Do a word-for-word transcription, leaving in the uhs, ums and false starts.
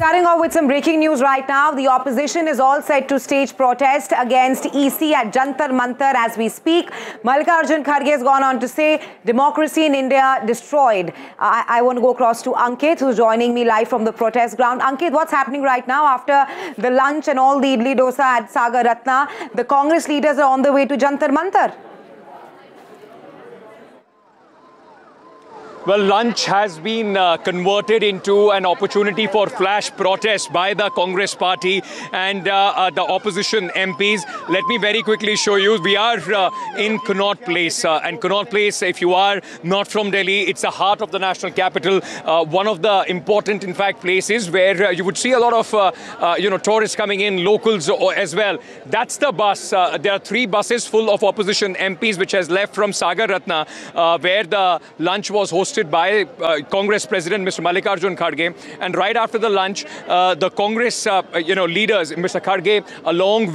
Starting off with some breaking news right now. The opposition is all set to stage protest against E C at Jantar Mantar as we speak. Mallikarjun Kharge has gone on to say, democracy in India destroyed. I, I want to go across to Ankit, who's joining me live from the protest ground. Ankit, what's happening right now after the lunch and all the idli dosa at Sagar Ratna? The Congress leaders are on the way to Jantar Mantar. Well, lunch has been uh, converted into an opportunity for flash protest by the Congress party and uh, uh, the opposition M Ps. Let me very quickly show you. We are uh, in Connaught Place. Uh, and Connaught Place, if you are not from Delhi, it's the heart of the national capital. Uh, one of the important, in fact, places where uh, you would see a lot of, uh, uh, you know, tourists coming in, locals as well. That's the bus. Uh, there are three buses full of opposition M Ps which has left from Sagar Ratna, uh, where the lunch was hosted by uh, Congress President Mister Mallikarjun Kharge. And right after the lunch, uh, the Congress uh, you know, leaders, Mister Kharge, along with